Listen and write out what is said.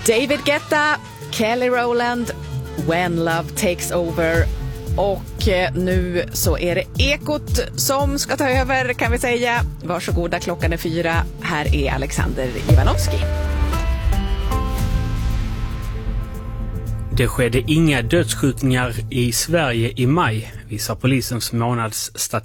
David Guetta, Kelly Rowland, When Love Takes Over. Och nu så är det Ekot som ska ta över, kan vi säga. Varsågoda, klockan är 4. Här är Alexander Ivanovski. Det skedde inga dödsskjutningar i Sverige i maj, visar polisens månadsstatistik.